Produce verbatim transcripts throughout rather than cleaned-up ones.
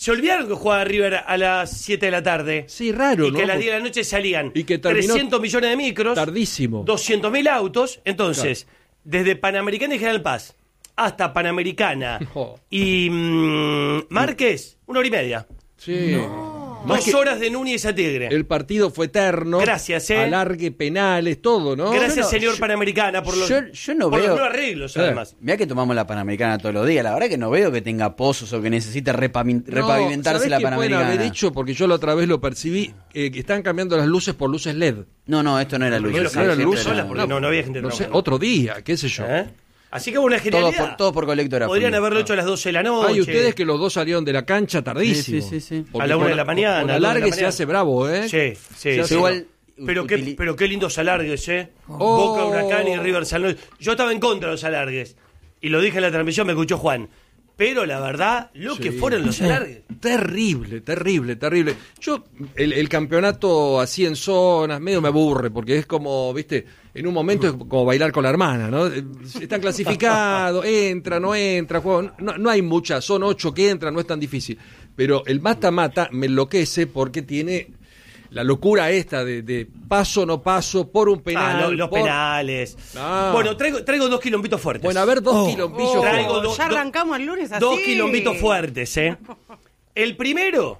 Se olvidaron que jugaba River a las siete de la tarde. Sí, raro, y ¿no? que a las diez de la noche salían y que trescientos millones de micros. Tardísimo. doscientos mil autos. Entonces, claro, desde Panamericana y General Paz hasta Panamericana oh. y mmm, Márquez, una hora y media. Sí. No. Dos horas de Núñez a Tigre. El partido fue eterno. Gracias, ¿eh? Alargue, penales, todo, ¿no? Gracias, no, señor yo, Panamericana, por los, yo, yo no por veo, los no arreglos, además. Mirá que tomamos la Panamericana todos los días. La verdad que no veo que tenga pozos o que necesite repavim- no, repavimentarse la qué Panamericana. Pueden haber hecho, porque yo la otra vez lo percibí, eh, que están cambiando las luces por luces L E D. No, no, esto no era luz. No, no, no era luz sola porque no, no había gente no sé, trabajando. otro día, qué sé yo. ¿Eh? Así que una genialidad. Todo por, todo por colectora. Podrían haberlo hecho a las doce de la noche. Hay ustedes que los dos salieron de la cancha tardísimo. Sí, sí, sí, sí. A la una de la mañana. Con alargue se hace bravo, ¿eh? Sí, sí. sí, sí igual, pero, qué, pero qué lindos alargues, ¿eh? Oh. Boca, Huracán y River San Luis. Yo estaba en contra de los alargues. Y lo dije en la transmisión, me escuchó Juan. Pero la verdad, lo sí. que fueron los alargues. Terrible, terrible, terrible. Yo, el, el campeonato así en zonas, medio me aburre, porque es como, viste, en un momento es como bailar con la hermana, ¿no? Están clasificados, entra, no entra, juego. No, no hay muchas, son ocho que entran, no es tan difícil. Pero el mata-mata me enloquece porque tiene la locura esta de, de paso no paso por un penal. Ah, lo, los por... penales. Ah. Bueno, traigo, traigo dos quilombitos fuertes. Bueno, a ver, dos oh, quilombillos oh, fuertes. Traigo do, ya arrancamos el lunes así. Dos quilombitos fuertes, ¿eh? El primero,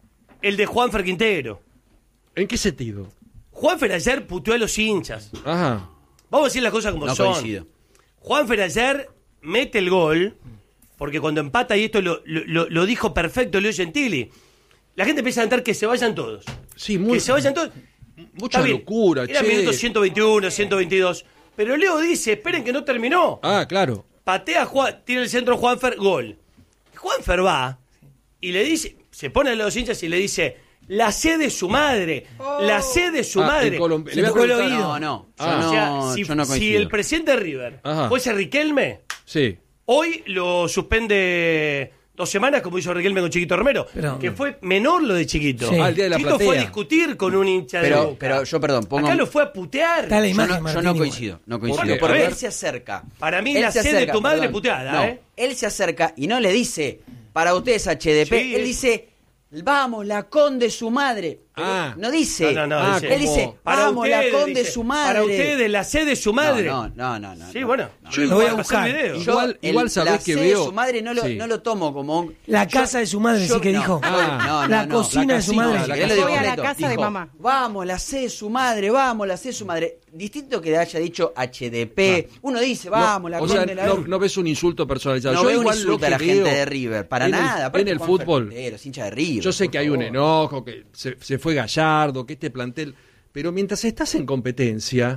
el de Juanfer Quintero. ¿En qué sentido? Juanfer ayer puteó a los hinchas. Ajá. Vamos a decir las cosas como no son. Coincido. Juanfer ayer mete el gol, porque cuando empata, y esto lo, lo, lo dijo perfecto Leo Gentili, la gente empieza a cantar que se vayan todos. Sí, muy, que se vayan todos. Mucha locura, Era che. minuto ciento veintiuno, ciento veintidós. Pero Leo dice, esperen que no terminó. Ah, claro. Patea, Juan, tiene el centro Juanfer, gol. Juanfer va y le dice, se pone a los hinchas y le dice, la C de su madre, oh. la C de su ah, madre. Colom- le tocó el oído. No, no, ah. yo, o sea, no si, yo no coincido. si el presidente de River Ajá. fuese Riquelme, sí. hoy lo suspende dos semanas, como hizo Riquelme con Chiquito Romero, pero, que fue menor lo de Chiquito. Sí. Ah, el día de la Chiquito platea. fue a discutir con un hincha pero, de Boca. Pero yo, perdón, pongo... Acá lo fue a putear. Está la yo, imagen, no, Martín, yo no igual. coincido, no coincido. Porque, Porque a ver, él se acerca. Para mí él la se C de acerca, tu madre perdón. puteada, no, ¿eh? él se acerca y no le dice, para ustedes H D P, Sí. él dice, vamos, la con de su madre. Ah. No dice. No, no, no, Ah, dice, él dice, para vamos, ustedes, la con dice, de su madre. Para ustedes, la C de su madre. No, no, no, no. Sí, no, bueno. no, Yo lo voy a pasar buscar. el video. Yo, Igual- el- igual sabés la que C veo- de su madre no lo, sí. no lo tomo como un... La yo- casa de su madre, yo- sí que no, dijo. Ah. no, no, La no, cocina de su casita, madre. la Yo casita. lo digo Voy a la completo. casa de Dijo, mamá. Vamos, la C de su madre, vamos, la C de su madre. Distinto que haya dicho H D P. Uno dice, vamos, la o con sea, de la... no, no ves un insulto personalizado. No Yo veo un igual lo insulto que a la veo gente de River, para en el- nada. Aparte en el Juan fútbol. Fernández, es hincha de River. Yo sé por que hay un favor. enojo, que se, se fue Gallardo, que este plantel... Pero mientras estás en competencia,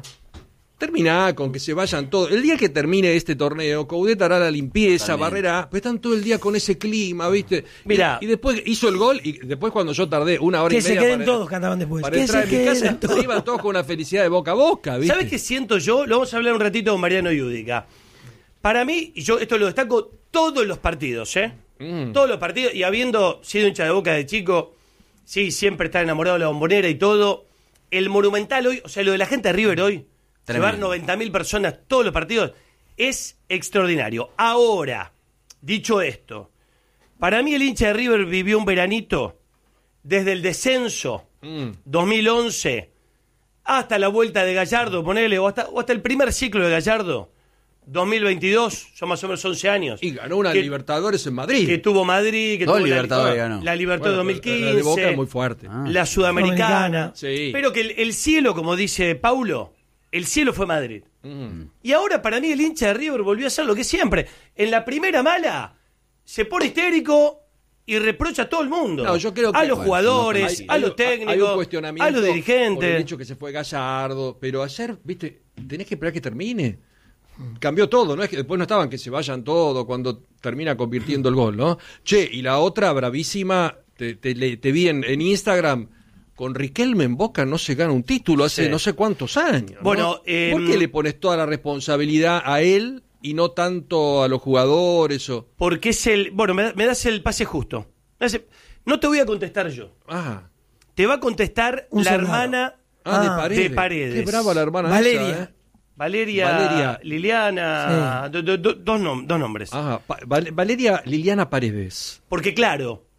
termina con que se vayan todos. El día que termine este torneo, Coudet hará la limpieza, También. barrera, pero están todo el día con ese clima, ¿viste? Mirá. Y, y después hizo el gol, y después cuando yo tardé una hora Que y se media queden para, todos, cantaban después. para Que entrar se en mi casa, queden todos. iban todos con una felicidad de boca a boca, ¿viste? ¿Sabes qué siento yo? Lo vamos a hablar un ratito con Mariano Yudica. Para mí, y yo esto lo destaco todos los partidos, ¿eh? Mm. Todos los partidos, y habiendo sido hincha de Boca de chico, sí, siempre estar enamorado de la Bombonera y todo. El Monumental hoy, o sea, lo de la gente de River hoy, Tremendo. llevar noventa mil personas todos los partidos, es extraordinario. Ahora, dicho esto, para mí el hincha de River vivió un veranito desde el descenso Mm. dos mil once hasta la vuelta de Gallardo, ponele, o hasta, o hasta el primer ciclo de Gallardo, dos mil veintidós, son más o menos once años. Y ganó una que, Libertadores en Madrid. que tuvo Madrid, que Dos tuvo Libertadores la, ganó. la Libertadores Bueno, dos mil quince, la de Boca es muy fuerte. Ah. la Sudamericana. Sudamericana. Sí. Pero que el, el cielo, como dice Paulo, el cielo fue Madrid. Mm. Y ahora para mí el hincha de River volvió a ser lo que siempre. En la primera mala se pone histérico y reprocha a todo el mundo. No, yo creo que- a los bueno, jugadores, hay- a los hay- técnicos, hay un cuestionamiento a los por el dirigentes. hecho que se fue Gallardo, pero ayer, viste, tenés que esperar que termine. Cambió todo, no es que después no estaban que se vayan todos cuando termina convirtiendo el gol, ¿no? Che, y la otra bravísima, te, te, le- te vi en, en Instagram, con Riquelme en Boca no se gana un título hace Sí. no sé cuántos años, ¿no? Bueno, eh, ¿por qué le pones toda la responsabilidad a él y no tanto a los jugadores? O... Porque es el... Bueno, me, da- me das el pase justo. Me das el- no te voy a contestar yo. Ah, Te va a contestar Un la soldado. hermana ah, de Ah, Paredes. de Paredes. Qué brava la hermana Valeria. esa, ¿eh? Valeria, Valeria. Liliana, do- do- do- dos, nom- dos nombres. Ajá, Pa- Val- Valeria Liliana Paredes. Porque claro,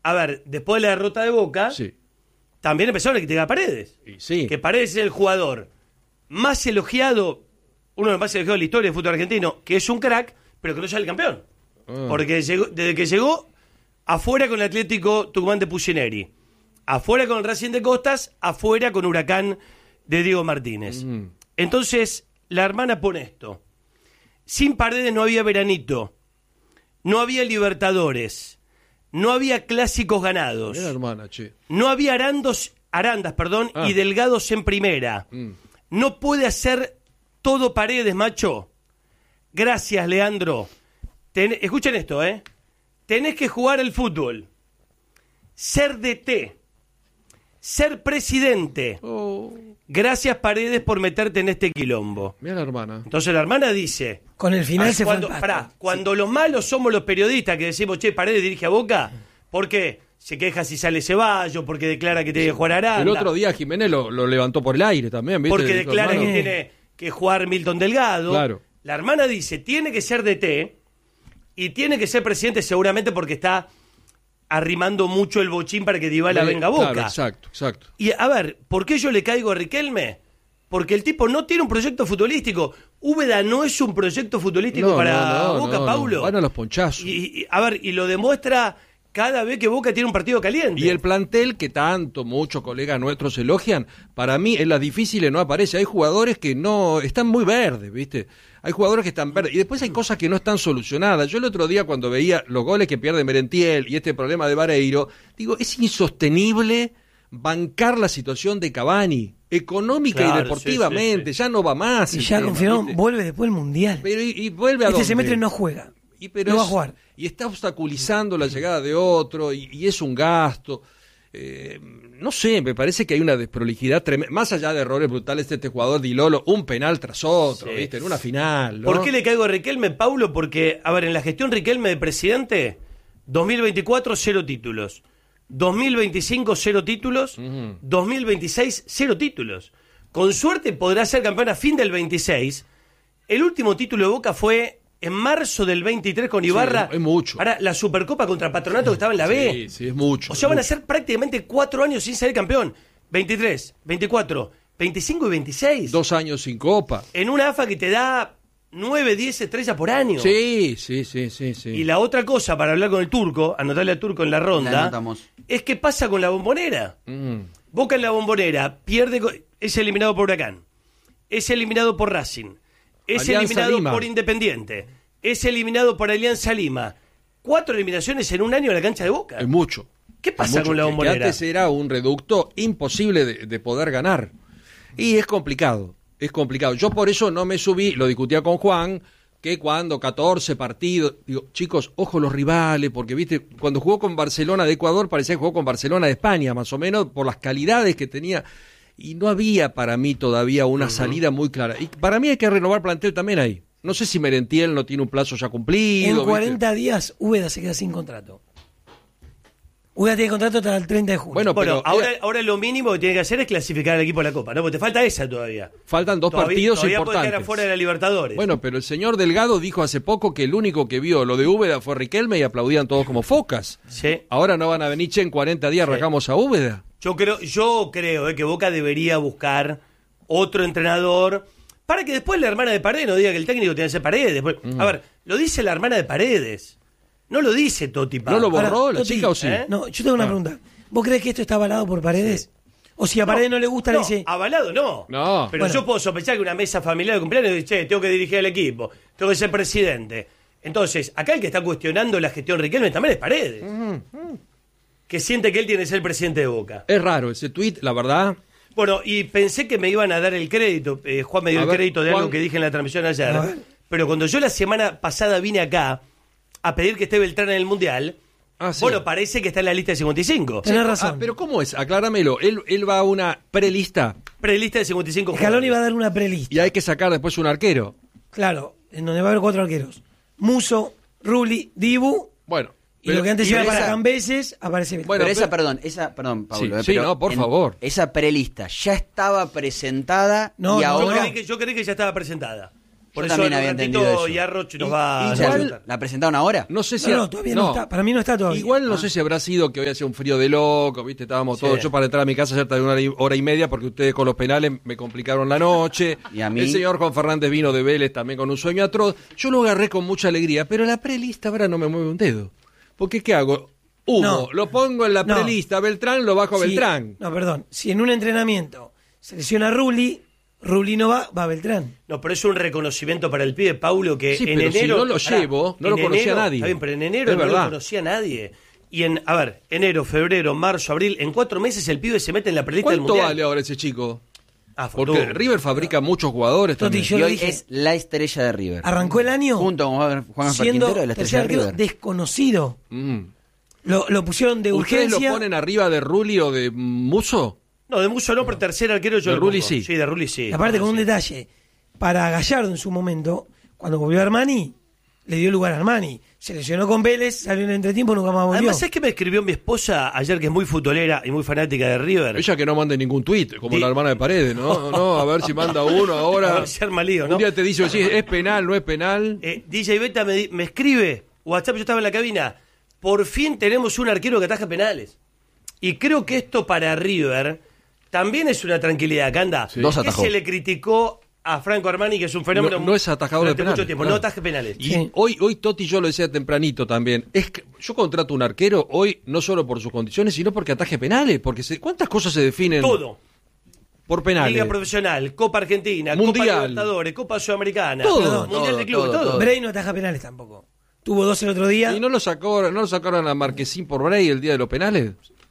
a ver, después de la derrota de Boca, Sí. también empezaron a criticar a Paredes. Y sí. Que Paredes es el jugador más elogiado, uno de los más elogiados de la historia del fútbol argentino, que es un crack, pero que no sale el campeón. Ah. Porque llegó, desde que llegó, afuera con el Atlético Tucumán de Pusineri, afuera con el Racing de Costas, afuera con Huracán de Diego Martínez. Mm. Entonces, la hermana pone esto. Sin Paredes no había veranito, no había Libertadores, no había clásicos ganados, Mira, hermana, che. no había arandos, arandas perdón, Ah. y delgados en primera. Mm. No puede hacer todo Paredes, macho. Gracias, Leandro. Ten- escuchen esto, ¿eh? Tenés que jugar al fútbol, ser D T, ser presidente. Oh. Gracias, Paredes, por meterte en este quilombo. Mira la hermana. Entonces la hermana dice... Con el final ah, se cuando, fue al pará, pasto. cuando los malos somos los periodistas que decimos, che, Paredes dirige a Boca, ¿por qué? Se queja si sale Ceballos, porque declara que tiene que jugar Aranda, El otro día Jiménez lo, lo levantó por el aire también, ¿viste? porque Dijo, declara hermano, que tiene que jugar Milton Delgado. Claro. La hermana dice, tiene que ser D T y tiene que ser presidente seguramente porque está arrimando mucho el bochín para que Dybala eh, venga a Boca. Claro, exacto, exacto. Y a ver, ¿por qué yo le caigo a Riquelme? Porque el tipo no tiene un proyecto futbolístico. Úbeda no es un proyecto futbolístico No, para no, no, Boca, no, Paulo. no. Van a los ponchazos. Y, y, a ver, y lo demuestra cada vez que Boca tiene un partido caliente. Y el plantel que tanto, muchos colegas nuestros elogian, para mí en las difíciles no aparece. Hay jugadores que no están muy verdes, ¿viste? Hay jugadores que están verdes. Y después hay cosas que no están solucionadas. Yo el otro día cuando veía los goles que pierde Merentiel y este problema de Vareiro, digo, es insostenible bancar la situación de Cavani, económica Claro, y deportivamente. sí, sí, sí. Ya no va más. Y el ya tema, confirmó, ¿viste? vuelve después del Mundial. Pero y, y vuelve a Este dónde? semestre no juega. Y, pero no va es- a jugar. Y está obstaculizando la llegada de otro, y, y es un gasto. Eh, no sé, me parece que hay una desprolijidad tremenda. Más allá de errores brutales de este jugador Di Lolo, un penal tras otro, Sí. ¿viste? En una final. ¿no? ¿Por qué le caigo a Riquelme, Paulo? Porque, a ver, en la gestión Riquelme de presidente, dos mil veinticuatro, cero títulos. dos mil veinticinco, cero títulos. Ujú. dos mil veintiséis, cero títulos. Con suerte podrá ser campeón a fin del veintiséis. El último título de Boca fue en marzo del veintitrés con Ibarra. es mucho. Ahora, la Supercopa contra Patronato que estaba en la B. Sí, sí, es mucho. O sea, es van a mucho. ser prácticamente cuatro años sin ser campeón. veintitrés, veinticuatro, veinticinco y veintiséis. Dos años sin copa. En una A F A que te da nueve, diez estrellas por año. Sí, sí, sí, sí, sí. Y la otra cosa, para hablar con el turco, anotarle al turco en la La ronda, anotamos. es qué pasa con la Bombonera. Mm. Boca en la Bombonera, pierde, co- es eliminado por Huracán, es eliminado por Racing, es Alianza eliminado Lima. por Independiente, es eliminado por Alianza Lima. Cuatro eliminaciones en un año en la cancha de Boca. Es mucho. ¿Qué Es pasa mucho, con la que- Bombonera? Que antes era un reducto imposible de, de poder ganar. Y es complicado, es complicado. Yo por eso no me subí, lo discutía con Juan, que cuando catorce partidos, digo, chicos, ojo los rivales, porque viste, cuando jugó con Barcelona de Ecuador parecía que jugó con Barcelona de España, más o menos, por las calidades que tenía. Y no había para mí todavía una salida muy clara. Y para mí hay que renovar plantel también ahí. No sé si Merentiel no tiene un plazo ya cumplido. En ¿viste? cuarenta días, Úbeda se queda sin contrato. Úbeda tiene contrato hasta el treinta de junio. Bueno, Bueno, pero ahora, era- ahora lo mínimo que tiene que hacer es clasificar al equipo a la Copa, ¿no? Porque te falta esa todavía. faltan dos Todavía- partidos todavía puede importantes. quedar afuera de la Libertadores. Bueno, pero el señor Delgado dijo hace poco que el único que vio lo de Úbeda fue Riquelme y aplaudían todos como focas. Sí. Ahora no van a venir, che, en cuarenta días Sí. arrancamos a Úbeda. Yo creo, yo creo eh, que Boca debería buscar otro entrenador para que después la hermana de Paredes no diga que el técnico tiene que ser Paredes. Después- A ver, lo dice la hermana de Paredes. No lo dice Toti Paz. ¿No lo borró Ahora, la Toti, chica o sí? ¿eh? No, yo tengo una Ah. pregunta. ¿Vos crees que esto está avalado por Paredes? O si a Paredes no le gusta, No, le dice... avalado no. No. Pero Bueno. yo puedo sospechar que una mesa familiar de cumpleaños dice, che, tengo que dirigir el equipo, tengo que ser presidente. Entonces, acá el que está cuestionando la gestión Riquelme también es Paredes. Que siente que él tiene que ser presidente de Boca. Es raro ese tuit, la verdad. Bueno, y pensé que me iban a dar el crédito. eh, Juan me dio A el ver, crédito de Juan. algo que dije en la transmisión ayer. A ver. Pero cuando yo la semana pasada vine acá a pedir que esté Beltrán en el Mundial, Ah, sí. bueno, parece que está en la lista de cincuenta y cinco. Tenés Ah, razón. pero ¿cómo es? Acláramelo. Él, él va a una prelista Prelista de cincuenta y cinco Scaloni va a jugadores. dar una prelista. y hay que sacar después un arquero. Claro, en donde va a haber cuatro arqueros. Muso, Rulli, Dibu, Bueno. y pero- lo que antes y iba esa- para Cambeses, aparece Beltrán. Bueno, pero esa, pero- perdón, esa, perdón, Pablo. Sí, eh, sí, pero no, por en- favor. Esa prelista ya estaba presentada No, y no, Yo ahora. creí, que, yo creí que ya estaba presentada. Por Yo eso también en un había ratito entendido eso. Yarroch nos Y- va a O sea, contar. ¿la presentaron ahora? No sé si... No, no, todavía no. está. Para mí no está todavía. Igual no Ah. sé si habrá sido que hoy hacía un frío de loco, ¿viste? Estábamos Sí. todos. Yo para entrar a mi casa ayer tardé una hora y, hora y media porque ustedes con los penales me complicaron la noche. Y a mí- El señor Juan Fernández vino de Vélez también con un sueño atroz. Yo lo agarré con mucha alegría, pero la prelista ahora no me mueve un dedo. Porque ¿qué hago? Humo, No. lo pongo en la No. prelista, Beltrán, lo bajo a Si- Beltrán. No, perdón. Si en un entrenamiento se lesiona Rulli, Rulli no va, va Beltrán. No, pero es un reconocimiento para el pibe Paulo que Sí, en pero si enero. no lo pará, llevo, no en lo conocía enero- nadie. Está bien, pero en enero Es no verdad. lo conocía nadie. Y en, a ver, enero, febrero, marzo, abril, en cuatro meses el pibe se mete en la prelista del ¿Cuánto mundial. vale ahora ese chico? Ah, Porque Fortuna. River fabrica muchos jugadores Totti, también. yo Y lo hoy dije. es la estrella de River. Arrancó el año Junto con Juan Juan siendo Quintero, la tercer estrella de arquero River. desconocido. Mm. Lo, lo pusieron de ¿Ustedes urgencia. lo ponen arriba de Rulli o de Muso? No, de Muso no, pero tercer arquero yo De lo Rulli pongo. sí. Sí, de Rulli sí. Y aparte, con un Sí. detalle. Para Gallardo en su momento, cuando volvió Armani, le dio lugar a Armani. Se lesionó con Vélez, salió en el entretiempo, nunca más volvió. Además, ¿sabes qué me escribió mi esposa ayer, que es muy futbolera y muy fanática de River? Ella que no mande ningún tuit, como Di- la hermana de Paredes, ¿no? No, a ver si manda uno ahora. A ver si arma lío, ¿no? Un día te dice, sí, es penal, no es penal. Eh, D J Beta me, di- me escribe, WhatsApp, yo estaba en la cabina, por fin tenemos un arquero que ataja penales. Y creo que esto para River también es una tranquilidad, Canda. Sí. Dos ¿Qué atajó. se le criticó a Franco Armani, que es un fenómeno No- no es atajador de durante penales, mucho tiempo? claro. No ataje penales. Y Sí. hoy, hoy Totti, yo lo decía tempranito también, es que yo contrato un arquero hoy no solo por sus condiciones, sino porque ataje penales, porque se- ¿cuántas cosas se definen Todo. por penales? Liga Profesional, Copa Argentina, Mundial. Copa Libertadores, Copa Sudamericana, Todo. Mundial Todo, de Clubes, todo, todo. todo. Bray no ataja penales tampoco. Tuvo dos el otro día. ¿Y no lo sacó, no lo sacaron a Marquesín por Bray el día de los penales?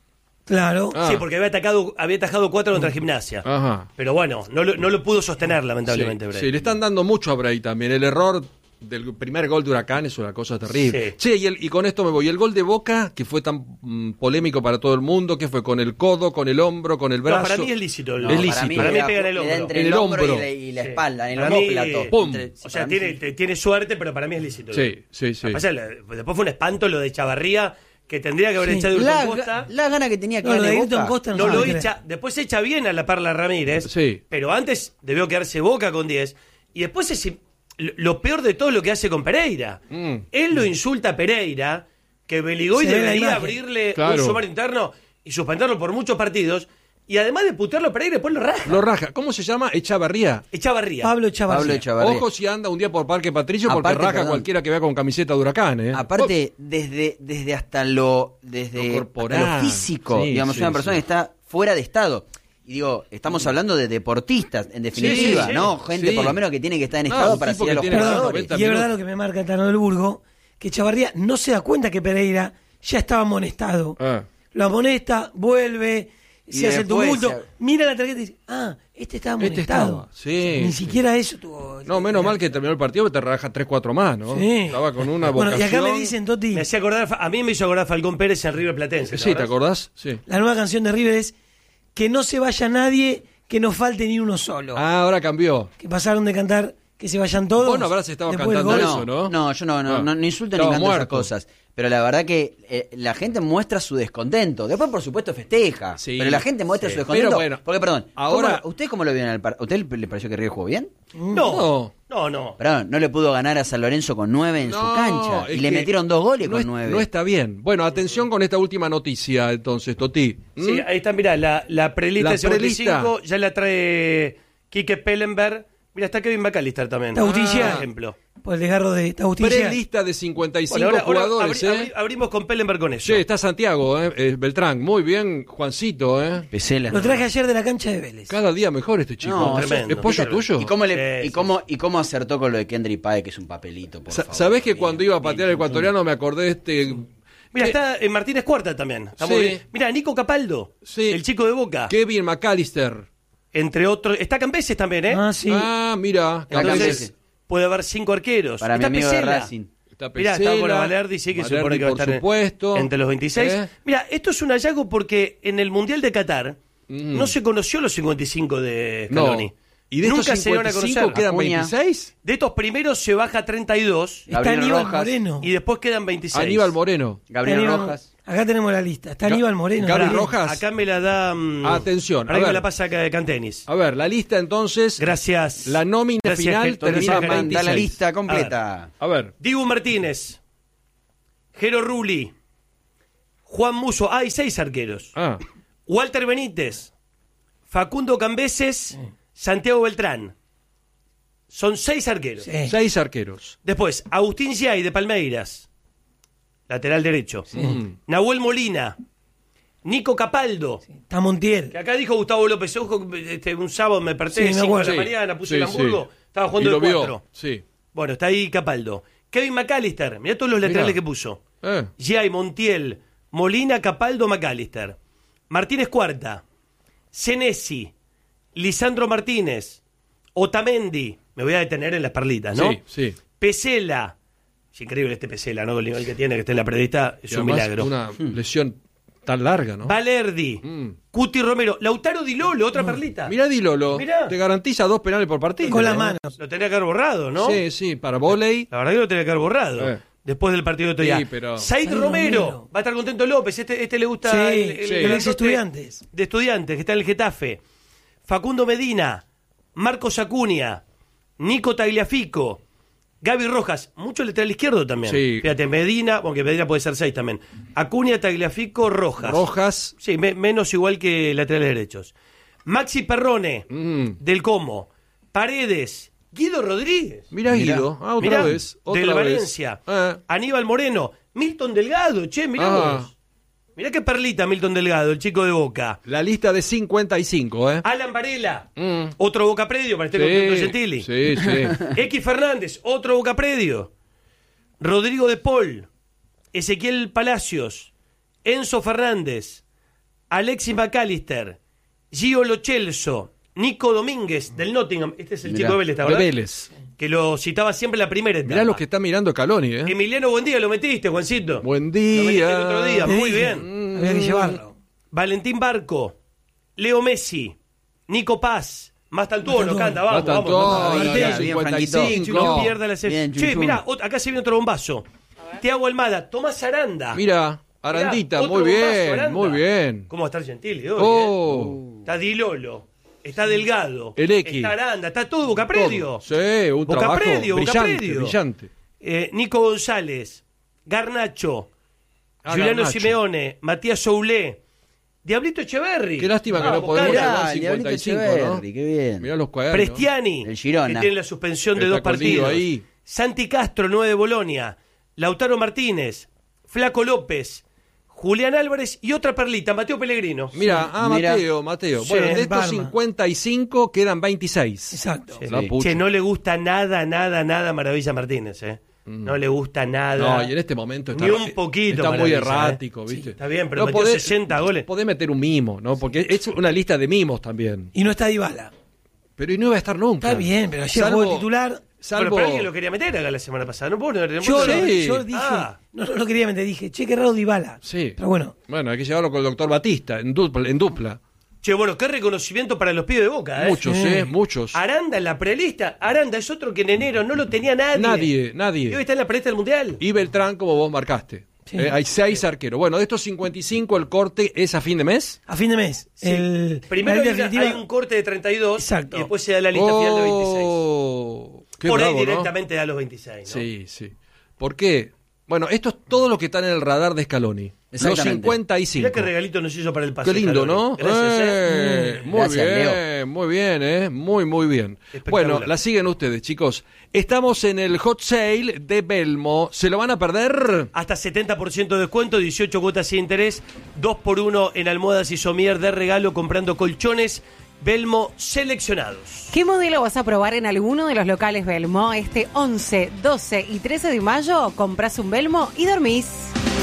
Claro. Ah. Sí, porque había atacado, había atajado cuatro contra Gimnasia. Ajá. Pero bueno, no lo, no lo pudo sostener, lamentablemente, Sí, Bray. sí, le están dando mucho a Bray también. El error del primer gol de Huracán es una cosa terrible. Sí. Che, y, el- y con esto me voy. El gol de Boca, que fue tan mm, polémico para todo el mundo, que fue con el codo, con el hombro, con el No, brazo. para mí es lícito. el- Es lícito. Para mí, Para mí le da- pega en el le da hombro. entre En el, el hombro y hombro. la, y la Sí. espalda, en el Para mí, homóplato. ¡pum! Entre- O sea, para mí tiene, sí. te- tiene suerte, pero para mí es lícito. Sí, sí, sí. Lo que pasa es que después fue un espanto lo de Chavarría, que tendría que haber Sí. echado La, Hurton Costa. la gana que tenía que No, lo de darle Hilton Boca. Costa No se lo puede creer. echa, después echa bien a la Parla Ramírez, Sí. pero antes debió quedarse Boca con diez. Y después es, lo lo peor de todo es lo que hace con Pereira. Mm. Él lo insulta a Pereira, que Beligoy Se ve la debería imagen. abrirle Claro. un sumario interno y suspenderlo por muchos partidos. Y además de putearlo a Pereira, después lo raja. Lo raja. ¿Cómo se llama? Echavarría. Echavarría. Pablo Chavarría. Pablo Echavarría. Ojo si anda un día por Parque Patricio porque Aparte, raja perdón. cualquiera que vea con camiseta de Huracán, ¿eh? Aparte, desde, desde hasta lo, desde Lo corporal. hasta lo físico, Sí, digamos, sí, una persona sí. que está fuera de estado. Y digo, estamos hablando de deportistas, en definitiva, sí, sí. ¿no? Gente Sí. por lo menos que tiene que estar en No, estado un para tipo seguir a que los tiene Perdón, jugadores. noventa y es verdad minutos. lo que me marca Tano del Burgo, que Chavarría no se da cuenta que Pereira ya estaba amonestado. Ah. Lo amonesta, vuelve, Y se hace el después tumulto, se- mira la tarjeta y dice, ah, este estaba Este amonestado. estaba, sí, Ni sí. siquiera eso tuvo. No, menos mal que terminó el partido, te raja tres cuatro más, ¿no? Sí. Estaba con una Bueno, vocación. y acá me dicen, Toti, Me hacía acordar, a mí me hizo acordar Falcón Pérez en River Platense. Sí, ¿te acordás? acordás? Sí. la nueva canción de River es que no se vaya nadie, que no falte ni uno solo. Ah, ahora cambió. Que pasaron de cantar que se vayan todos. Vos no habrás estado después del cantando gol. eso, ¿no? No, yo no, no, Ah. no, no insulto ni Estaba canto esas muerto. cosas. Pero la verdad que eh, la gente muestra su descontento. Después, por supuesto, festeja. Sí, pero la gente muestra sí. su descontento. Pero bueno, porque, perdón, ahora- ¿cómo- ¿usted cómo lo vio en el partido? ¿Usted le pareció que River jugó bien? No, no, no. Perdón, no le pudo ganar a San Lorenzo con nueve en su No, cancha. Y es le que metieron dos goles no con es- nueve. No está bien. Bueno, atención con esta última noticia, entonces, Toti. ¿Mm? Sí, ahí está, mirá, la, la prelista La de cincuenta y cinco prelista. ya la trae Quique Pellenberg. Mira, está Kevin McAllister también. Tautilla. Por ejemplo. Por el desgarro de Tautilla. Prelista de cincuenta y cinco Bueno, ahora, ahora jugadores, abri- ¿eh? abri- abrimos con Pellenberg con eso. Che, está Santiago, ¿eh? Eh, Beltrán. Muy bien, Juancito, ¿eh? Pesela. Lo traje ayer de la cancha de Vélez. Cada día mejor este chico. No, ¿Es tremendo. pollo tuyo? ¿Y cómo, le, Sí, y, sí, cómo, ¿Y cómo acertó con lo de Kendry Pae, que es un papelito? Por Sa- favor? ¿Sabés que Bien, cuando iba a patear bien, el ecuatoriano me acordé de este... Mira, ¿Qué? está en Martínez Cuarta también. Está Sí. muy bien. Mira, Nico Capaldo, Sí. el chico de Boca. Kevin McAllister. Entre otros. Está Cambeses también, ¿eh? Ah, sí. Ah, mira. Acá Entonces, Cambeses. puede haber cinco arqueros. Para mi está amigo de Pesela. Racing. Está Mirá, está Pesela, bueno Valerdi, sí, que se Valerdi, supone que va a por estar en- supuesto. entre los veintiséis. ¿Eh? Mira, esto es un hallazgo porque en el Mundial de Qatar Mm. no se conoció los cincuenta y cinco de No. Scaloni. ¿Y de Nunca estos se van a cincuenta y cinco conocer. quedan Acuña. veintiséis? De estos primeros se baja a treinta y dos Está Gabriel Aníbal Rojas. Moreno. y después quedan veintiséis. Aníbal Moreno. Gabriel Aníbal- Rojas. Acá tenemos la lista. Está Aníbal Moreno. Gabriel también. Rojas. Acá me la da... mm, Atención, ahora a que me ver. la pasa acá de Cantenis. A ver, la lista entonces. Gracias. La nómina Gracias, final Héctor. termina Gracias, en Héctor. Manda la veintiséis. lista completa. A ver. Dibu Martínez, Jero Rulli, Juan Muso, ah, hay seis arqueros. Ah, Walter Benítez, Facundo Cambeses, Santiago Beltrán. Son seis arqueros. Sí. seis arqueros. Después, Agustín Giai de Palmeiras, lateral derecho. Mm. Nahuel Molina, Nico Capaldo, Está Montiel. que acá dijo Gustavo López, ojo, este, un sábado me desperté, Sí, me cinco acuerdo. de la Sí, mañana, puse sí, el Hamburgo, sí. estaba jugando Y de lo vio, cuatro. sí. Bueno, está ahí Capaldo. Kevin McAllister, mirá todos los laterales Mirá. que puso. Eh. Giai, Montiel, Molina, Capaldo, McAllister. Martínez Cuarta, Senesi, Lisandro Martínez, Otamendi, me voy a detener en las perlitas, ¿no? Sí, sí. Pesela, es increíble este Pesela, ¿no? El nivel que tiene, que esté en la predista, es Y un además, milagro. Una lesión tan larga, ¿no? Valerdi, Mm. Cuti Romero, Lautaro Di Lolo, otra perlita. Mirá Di Lolo, Mirá. te garantiza dos penales por partido. Con las ¿no? manos. Lo tenía que haber borrado, ¿no? Sí, sí, para volei. La verdad que lo tenía que haber borrado. Eh. Después del partido de otro Sí, día. pero- Said Said Romero. Romero. Va a estar contento López. Este, este le gusta Sí, el, el, sí. el El ex Estudiantes. De estudiantes, que está en el Getafe. Facundo Medina. Marcos Acuña. Nico Tagliafico. Gaby Rojas. Mucho lateral izquierdo también. Sí. Fíjate, Medina, aunque Medina puede ser seis también. Acuña, Tagliafico, Rojas. Rojas. Sí, me- menos igual que laterales derechos. Maxi Perrone. Mm. Del Como. Paredes. Guido Rodríguez. Mira Guido, ah, otra Mirá, vez. Otra del vez. Valencia. Eh. Aníbal Moreno. Milton Delgado, che, mirá Ah. vos. Mirá qué perlita Milton Delgado, el chico de Boca. La lista de cincuenta y cinco, ¿eh? Alan Varela, Mm. otro Boca Predio para este contento Gentili. sí, sí. X Fernández, otro Boca Predio. Rodrigo de Paul, Ezequiel Palacios, Enzo Fernández, Alexis McAllister, Gio Lo Celso, Nico Domínguez del Nottingham. Este es el Mirá. chico de Vélez, ¿te De acordás? Vélez. Que lo citaba siempre en la primera etapa. Mirá lo que está mirando Caloni, ¿eh? Emiliano Buendía, lo metiste, Juancito. Buen Lo metiste el día. otro día, Te muy dije, bien. Había que llevarlo. Valentín Barco, Leo Messi, Nico Paz, Mastantuono, Mastantuono. canta, vamos, vamos. Mastantuono, vamos. bien, ya, bien, cincuenta y Franquito. cinco. No pierda la serie. Bien, Che, Chuchun. mirá, ot- acá se viene otro bombazo. Tiago Almada, Tomás Aranda. Mira, Arandita, Mirá, muy otro bombazo, bien, Aranda. muy bien. ¿Cómo va a estar Gentili hoy? Oh, eh? Está Di Lolo, está Delgado, El X. está Aranda, está todo Boca Predio. todo. Sí, un Boca trabajo Predio, Boca brillante, Predio. brillante. Eh, Nico González, Garnacho, Ah, Juliano Garnacho. Simeone, Matías Soulé, Diablito Echeverri. Qué lástima que no Vamos, podemos Cana. llegar Mirá, al el cincuenta y cinco, Diablito ¿no? Echeverri, qué bien. Mirá los cuadernos. Prestiani, El Girona. que tiene la suspensión de Está dos Cordido partidos. ahí. Santi Castro, nueve de Bolonia. Lautaro Martínez, Flaco López, Julián Álvarez y otra perlita, Mateo Pellegrino. Mira, ah, Mira. Mateo, Mateo. Sí, Bueno, en de estos Parma. cincuenta y cinco quedan veintiséis. Exacto. Sí. La pucha. Che, no le gusta nada, nada, nada Maravilla Martínez, ¿eh? No le gusta nada. No, y en este momento está, Ni un poquito, está muy Maravilla, errático, ¿eh? ¿viste? Sí, está bien, pero metió sesenta goles. Podés meter un mimo, ¿no? Porque es una lista de mimos también. Y no está Dybala. Pero y no iba a estar nunca. Está bien, pero ayer Salvo- jugó de titular. Salvo... Pero, pero alguien lo quería meter acá la semana pasada. No puedo, no, no Yo, puedo- lo- Sí. yo dije, Ah. no, no lo quería meter, dije, che, qué raro Dybala. Sí. Pero bueno, Bueno, hay que llevarlo con el doctor Batista, en dupla. En dupla. Che, bueno, qué reconocimiento para los pibes de Boca, ¿eh? Muchos, Sí. ¿eh? Muchos. Aranda en la prelista. Aranda es otro que en enero no lo tenía nadie. Nadie, Y hoy nadie. está en la prelista del Mundial. Y Beltrán, como vos marcaste. Sí. Eh, hay seis arqueros. Bueno, de estos cincuenta y cinco, el corte es a fin de mes. a fin de mes. Sí. El, Primero la hay, lista una- definitiva- hay un corte de treinta y dos Exacto. y después se da la lista final de veintiséis. Oh, qué Por bravo, ahí ¿no? directamente da los veintiséis, ¿no? Sí, sí. ¿Por qué? Bueno, esto es todo lo que está en el radar de Scaloni. Los Exactamente. cincuenta y cinco. Mirá qué regalito nos hizo para el pase. Qué lindo, Scaloni. ¿no? Gracias, ¿eh? Eh, muy Gracias, bien, Leo. muy bien, ¿eh? Muy, muy bien. Espectacular. Bueno, la siguen ustedes, chicos. Estamos en el hot sale de Belmo. ¿Se lo van a perder? Hasta setenta por ciento de descuento, dieciocho cuotas sin interés, dos por uno en almohadas y somier de regalo comprando colchones Belmo seleccionados. ¿Qué modelo vas a probar en alguno de los locales Belmo? Este once, doce y trece de mayo compras un Belmo y dormís.